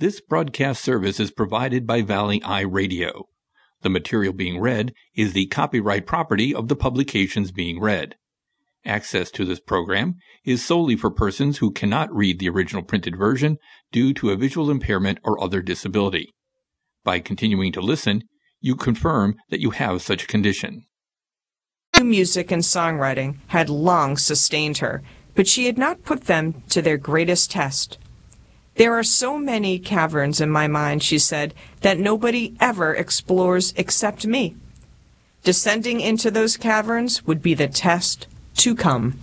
This broadcast service is provided by Valley Eye Radio. The material being read is the copyright property of the publications being read. Access to this program is solely for persons who cannot read the original printed version due to a visual impairment or other disability. By continuing to listen, you confirm that you have such a condition. Music and songwriting had long sustained her, but she had not put them to their greatest test. "There are so many caverns in my mind," she said, "that nobody ever explores except me. Descending into those caverns would be the test to come."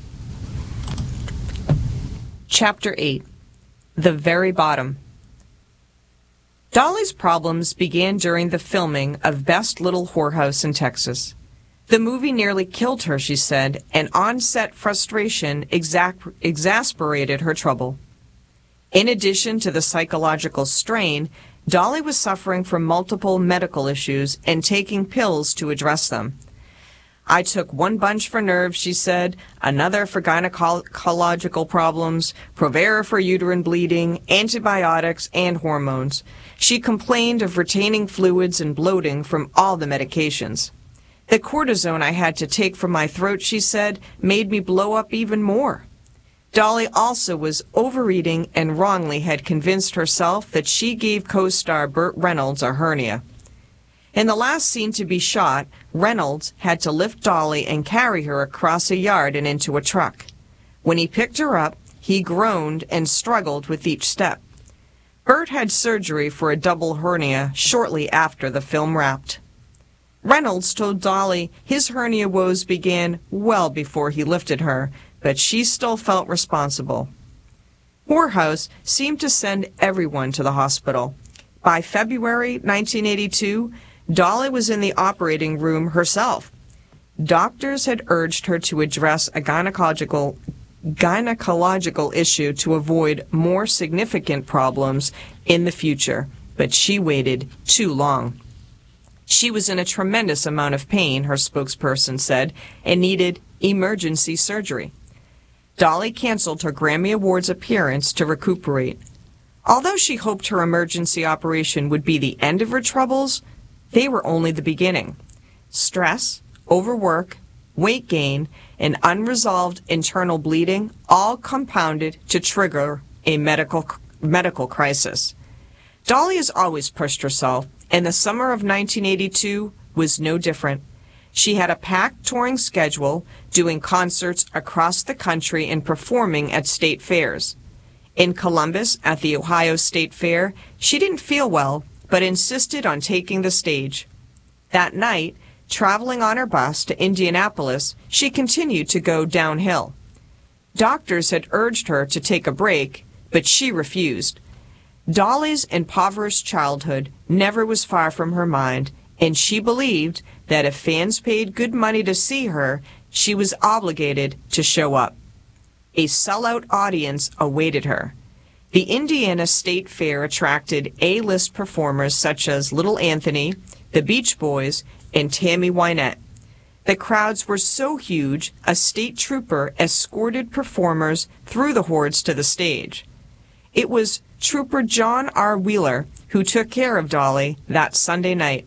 Chapter 8. The Very Bottom. Dolly's problems began during the filming of Best Little Whorehouse in Texas. The movie nearly killed her, she said, and on-set frustration exasperated her trouble. In addition to the psychological strain, Dolly was suffering from multiple medical issues and taking pills to address them. "I took one bunch for nerves," she said, "another for gynecological problems, Provera for uterine bleeding, antibiotics, and hormones." She complained of retaining fluids and bloating from all the medications. "The cortisone I had to take from my throat," she said, "made me blow up even more." Dolly also was overeating and wrongly had convinced herself that she gave co-star Burt Reynolds a hernia. In the last scene to be shot, Reynolds had to lift Dolly and carry her across a yard and into a truck. When he picked her up, he groaned and struggled with each step. Burt had surgery for a double hernia shortly after the film wrapped. Reynolds told Dolly his hernia woes began well before he lifted her, but she still felt responsible. Whorehouse seemed to send everyone to the hospital. By February 1982, Dolly was in the operating room herself. Doctors had urged her to address a gynecological issue to avoid more significant problems in the future, but she waited too long. She was in a tremendous amount of pain, her spokesperson said, and needed emergency surgery. Dolly canceled her Grammy Awards appearance to recuperate. Although she hoped her emergency operation would be the end of her troubles, they were only the beginning. Stress, overwork, weight gain, and unresolved internal bleeding all compounded to trigger a medical crisis. Dolly has always pushed herself, and the summer of 1982 was no different. She had a packed touring schedule, doing concerts across the country and performing at state fairs. In Columbus, at the Ohio State Fair, she didn't feel well, but insisted on taking the stage. That night, traveling on her bus to Indianapolis, she continued to go downhill. Doctors had urged her to take a break, but she refused. Dolly's impoverished childhood never was far from her mind, and she believed that if fans paid good money to see her, she was obligated to show up. A sellout audience awaited her. The Indiana State Fair attracted A-list performers such as Little Anthony, the Beach Boys, and Tammy Wynette. The crowds were so huge, a state trooper escorted performers through the hordes to the stage. It was Trooper John R. Wheeler who took care of Dolly that Sunday night.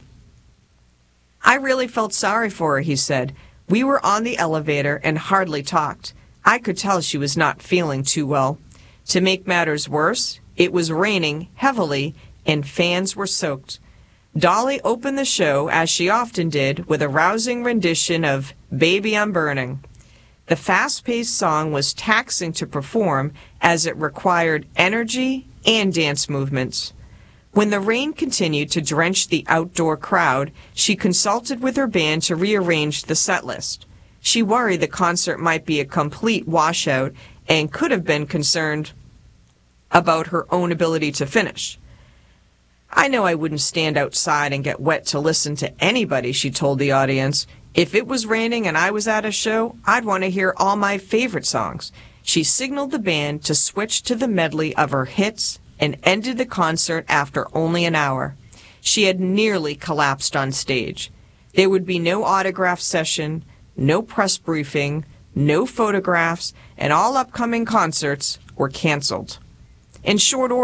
"I really felt sorry for her," he said. "We were on the elevator and hardly talked. I could tell she was not feeling too well. To make matters worse, it was raining heavily and fans were soaked." Dolly opened the show, as she often did, with a rousing rendition of "Baby, I'm Burning." The fast-paced song was taxing to perform as it required energy and dance movements. When the rain continued to drench the outdoor crowd, she consulted with her band to rearrange the set list. She worried the concert might be a complete washout and could have been concerned about her own ability to finish. "I know I wouldn't stand outside and get wet to listen to anybody," she told the audience. "If it was raining and I was at a show, I'd want to hear all my favorite songs." She signaled the band to switch to the medley of her hits and ended the concert after only an hour. She had nearly collapsed on stage. There would be no autograph session, no press briefing, no photographs, and all upcoming concerts were canceled. In short order,